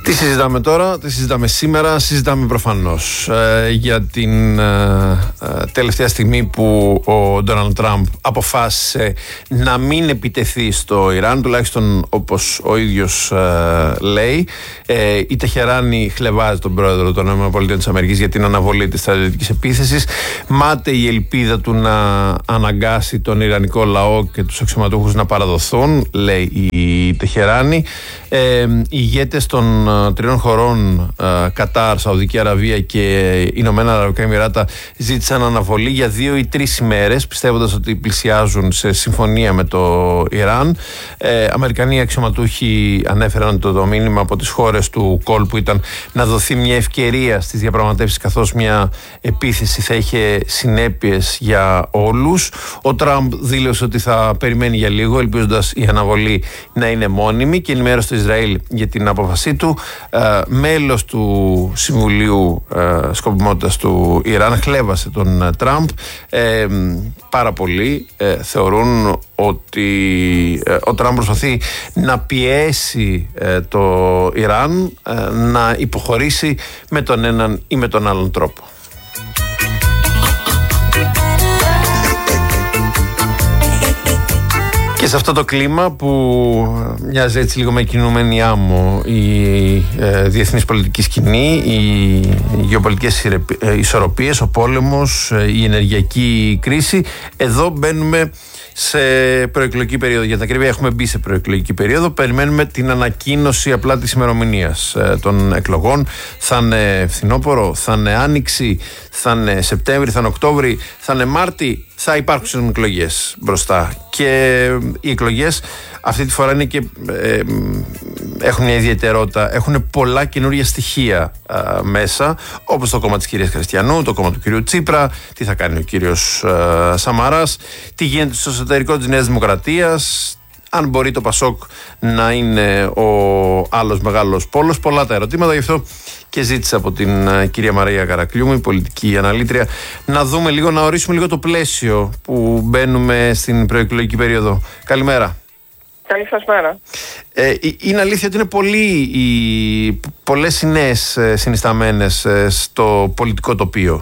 Τι συζητάμε τώρα, τι συζητάμε σήμερα? Συζητάμε προφανώς για την τελευταία στιγμή που ο Ντόναλντ Τραμπ αποφάσισε να μην επιτεθεί στο Ιράν, τουλάχιστον όπως ο ίδιος λέει. Η Τεχεράνη χλευάζει τον πρόεδρο των ΗΠΑ για την αναβολή της στρατιωτικής επίθεσης. Μάται η ελπίδα του να αναγκάσει τον Ιρανικό λαό και τους αξιωματούχους να παραδοθούν, λέει η Τεχεράνη. Οι ηγέτες των τριών χωρών, Κατάρ, Σαουδική Αραβία και Ηνωμένα Αραβικά Εμιράτα, ζήτησαν αναβολή για 2 ή 3 ημέρες, πιστεύοντας ότι πλησιάζουν σε συμφωνία με το Ιράν. Αμερικανοί αξιωματούχοι ανέφεραν ότι το μήνυμα από τις χώρες του κόλπου ήταν να δοθεί μια ευκαιρία στις διαπραγματεύσεις, καθώς μια επίθεση θα είχε συνέπειες για όλους. Ο Τραμπ δήλωσε ότι θα περιμένει για λίγο, ελπίζοντας η αναβολή να είναι μόνιμη, και ενημέρωσε το Ισραήλ για την απόφασή του. Μέλος του Συμβουλίου Σκοπιμότητας του Ιράν χλέβασε τον Τραμπ. Πάρα πολλοί θεωρούν ότι ο Τραμπ προσπαθεί να πιέσει το Ιράν να υποχωρήσει με τον έναν ή με τον άλλον τρόπο. Και σε αυτό το κλίμα που μοιάζει έτσι λίγο με κινούμενη άμμο η διεθνής πολιτική σκηνή, οι γεωπολιτικές ισορροπίες, ο πόλεμος, η ενεργειακή κρίση, εδώ μπαίνουμε σε προεκλογική περίοδο. Για την ακρίβεια, έχουμε μπει σε προεκλογική περίοδο. Περιμένουμε την ανακοίνωση απλά της ημερομηνίας των εκλογών. Θα είναι φθινόπωρο, θα είναι άνοιξη, θα είναι Σεπτέμβρη, θα είναι Οκτώβρη, θα είναι Μάρτη. Θα υπάρξουν εκλογές μπροστά. Και οι εκλογές αυτή τη φορά είναι και έχουν μια ιδιαιτερότητα. Έχουν πολλά καινούργια στοιχεία μέσα, όπως το κόμμα της κυρίας Χριστιανού, το κόμμα του κυρίου Τσίπρα, τι θα κάνει ο κύριος Σαμαράς, τι γίνεται στο εσωτερικό της Νέας Δημοκρατίας, αν μπορεί το Πασόκ να είναι ο άλλος μεγάλος πόλος. Πολλά τα ερωτήματα, γι' αυτό και ζήτησα από την κυρία Μαρία Καρακλιούμη, η πολιτική αναλήτρια, να δούμε λίγο, να ορίσουμε λίγο το πλαίσιο που μπαίνουμε στην προεκλογική περίοδο. Καλημέρα. Καλή σας μέρα. Είναι αλήθεια ότι είναι πολλές οι νέες συνισταμένες στο πολιτικό τοπίο.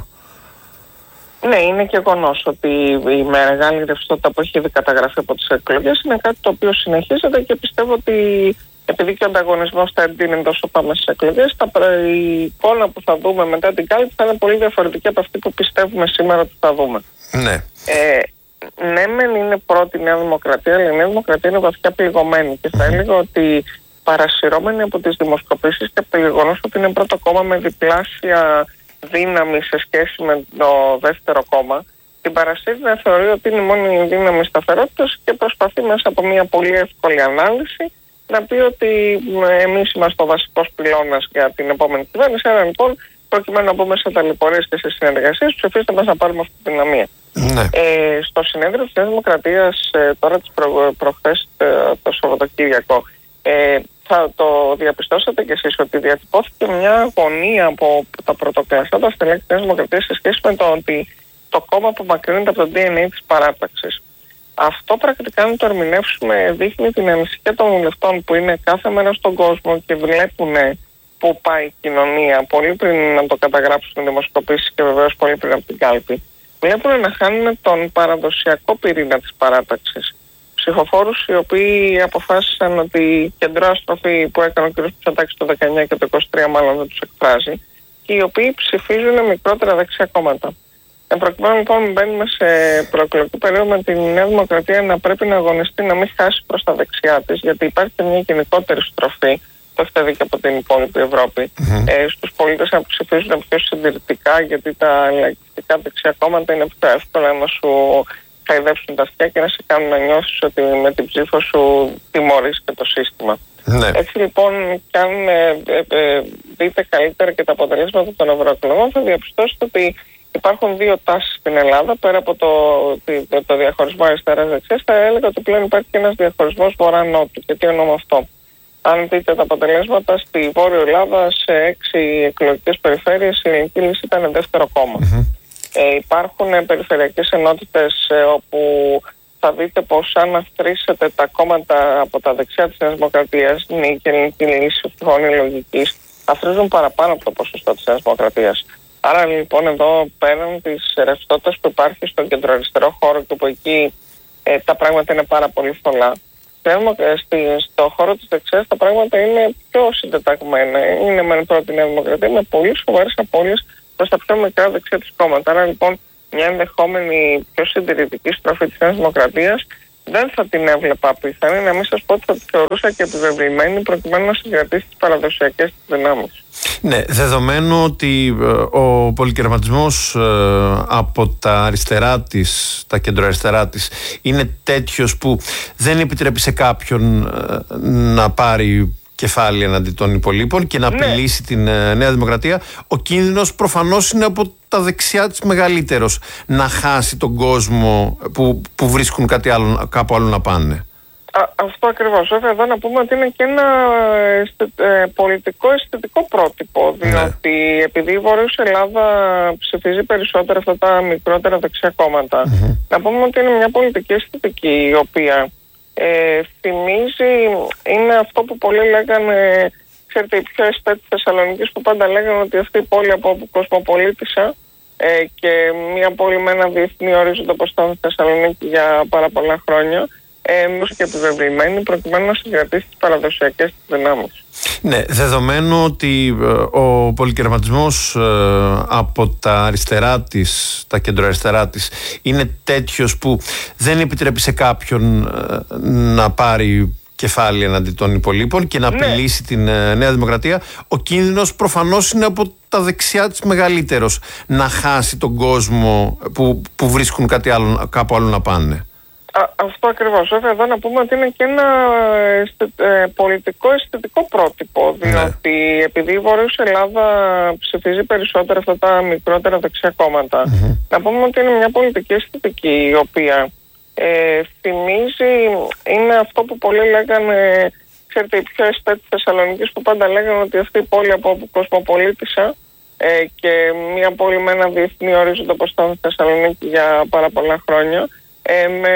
Ναι, είναι γεγονός ότι η μεγάλη ρευστότητα που έχει ήδη καταγραφεί από τις εκλογές είναι κάτι το οποίο συνεχίζεται, και πιστεύω ότι επειδή και ο ανταγωνισμός θα εντείνει τόσο πάμε στις εκλογές, η εικόνα που θα δούμε μετά την κάλυψη θα είναι πολύ διαφορετική από αυτή που πιστεύουμε σήμερα ότι θα δούμε. Ναι. Ναι, μεν είναι πρώτη η Νέα Δημοκρατία, αλλά η Νέα Δημοκρατία είναι βαθιά πληγωμένη, και θα έλεγα ότι παρασυρώμενη από τις δημοσκοπήσεις και από το γεγονός ότι είναι πρώτο κόμμα με διπλάσια δύναμη σε σχέση με το δεύτερο κόμμα, την παρασύρει να θεωρεί ότι είναι μόνο η δύναμη σταθερότητας και προσπαθεί μέσα από μια πολύ εύκολη ανάλυση να πει ότι εμείς είμαστε ο βασικός πυλώνας για την επόμενη κυβέρνηση. Άρα λοιπόν, προκειμένου να μπούμε σε ταλαιπωρίες και σε συνεργασίες, ψηφίστε μας να πάρουμε αυτή την δυναμία. Ναι. Στο συνέδριο της Νέας Δημοκρατίας τώρα προχθές το Σαββατοκύριακο, θα το διαπιστώσατε κι εσείς ότι διατυπώθηκε μια αγωνία από τα πρωτοκλασσάτα στελέχη της Νέας Δημοκρατίας σε σχέση με το ότι το κόμμα απομακρύνεται από το DNA της παράταξης. Αυτό πρακτικά, να το ερμηνεύσουμε, δείχνει την ανησυχία των βουλευτών που είναι κάθε μέρα στον κόσμο και βλέπουν πού πάει η κοινωνία, πολύ πριν να το καταγράψουν οι δημοσκοπήσεις και βεβαίως πολύ πριν από την κάλπη. Βλέπουν να χάνουν τον παραδοσιακό πυρήνα της παράταξης. Ψηφοφόρους οι οποίοι αποφάσισαν ότι η κεντροαστροφή που έκανε ο κ. Μητσοτάκης το 19 και το 23 μάλλον δεν τους εκφράζει, και οι οποίοι ψηφίζουν μικρότερα δεξιά κόμματα. Προκειμένου λοιπόν μπαίνουμε σε προεκλογική περίοδο με τη Νέα Δημοκρατία να πρέπει να αγωνιστεί να μην χάσει προς τα δεξιά της, γιατί υπάρχει και μια γενικότερη στροφή, το έχετε δει και από την υπόλοιπη Ευρώπη, στους πολίτες να ψηφίζουν πιο συντηρητικά, γιατί τα λαϊκιστικά δεξιά κόμματα είναι πιο εύκολα να σου χαϊδέψουν τα αυτιά και να σε κάνουν να νιώσεις ότι με την ψήφο σου τιμωρείς και το σύστημα. Ναι. Έτσι λοιπόν, κι αν δείτε καλύτερα και τα αποτελέσματα των ευρωεκλογών, θα διαπιστώσετε ότι υπάρχουν δύο τάσεις στην Ελλάδα. Πέρα από το διαχωρισμό αριστεράς-δεξιάς, θα έλεγα ότι πλέον υπάρχει και ένας διαχωρισμός βορρά-νότου. Και τι εννοώ με αυτό? Αν δείτε τα αποτελέσματα, στη Βόρεια Ελλάδα, σε 6 εκλογικές περιφέρειες, η Ελληνική Λύση ήταν δεύτερο κόμμα. Υπάρχουν περιφερειακές ενότητες όπου θα δείτε πως αν αστρίσετε τα κόμματα από τα δεξιά της Νέας Δημοκρατίας, Νίκη, Ελληνική Λύση, Φυγόνη Λογικής, αφρίζουν παραπάνω από το ποσοστό της Νέας Δημοκρατίας. Άρα λοιπόν εδώ πέραν της ρευστότητας που υπάρχει στον κεντροαριστερό χώρο και που εκεί τα πράγματα είναι πάρα πολύ θολά, στο χώρο της δεξιάς τα πράγματα είναι πιο συντεταγμένα. Είναι με πρώτη Νέα Δημοκρατία με πολύ σοβαρές απώλειες προς τα πιο μικρά δεξιά της κόμματα. Άρα λοιπόν μια ενδεχόμενη πιο συντηρητική στροφή της Νέας Δημοκρατίας δεν θα την έβλεπα πιθανή, να μην σας πω ότι θα τη θεωρούσα και επιβεβλημένη προκειμένου να συγκρατήσει τις παραδοσιακές της δυνάμεις. Ναι, δεδομένου ότι ο πολυκερματισμός από τα αριστερά της, τα κεντροαριστερά της, είναι τέτοιος που δεν επιτρέπει σε κάποιον να πάρει κεφάλι εναντί των υπολείπων και να απειλήσει την Νέα Δημοκρατία, ο κίνδυνος προφανώς είναι από τα δεξιά της μεγαλύτερος, να χάσει τον κόσμο που βρίσκουν κάπου άλλο να πάνε. Αυτό ακριβώς. Βέβαια εδώ να πούμε ότι είναι και ένα πολιτικό αισθητικό πρότυπο, διότι επειδή η Βόρειος Ελλάδα ψηφίζει περισσότερο αυτά τα μικρότερα δεξιά κόμματα, να πούμε ότι είναι μια πολιτική αισθητική η οποία θυμίζει, είναι αυτό που πολλοί λέγανε, ξέρετε, οι πιο αισθέτες της Θεσσαλονίκης που πάντα λέγανε ότι αυτή η πόλη από όπου κοσμοπολίτησα και μια πόλη με ένα διεθνή ορίζοντα όπως ήταν στη Θεσσαλονίκη για πάρα πολλά χρόνια, και επιβεβλημένη προκειμένου να συγκρατήσει τις παραδοσιακές της δυνάμεις. Ναι, δεδομένου ότι ο πολυκερματισμός από τα αριστερά της, τα κεντροαριστερά της, είναι τέτοιος που δεν επιτρέπει σε κάποιον να πάρει κεφάλι εναντί των υπολείπων και να απειλήσει την Νέα Δημοκρατία, ο κίνδυνος προφανώς είναι από τα δεξιά της μεγαλύτερος, να χάσει τον κόσμο που βρίσκουν κάπου άλλο να πάνε. Αυτό ακριβώς. Βέβαια εδώ να πούμε ότι είναι και ένα πολιτικό αισθητικό πρότυπο, διότι επειδή η Βόρειος Ελλάδα ψηφίζει περισσότερο αυτά τα μικρότερα δεξιά κόμματα, να πούμε ότι είναι μια πολιτική αισθητική η οποία θυμίζει, είναι αυτό που πολλοί λέγανε, ξέρετε, οι πιο αισθέτες της Θεσσαλονίκης που πάντα λέγανε ότι αυτή η πόλη από όπου κοσμοπολίτησα και μια πόλη με ένα διεθνή ορίζοντα όπως ήταν στη Θεσσαλονίκη για πάρα πολλά χρόνια,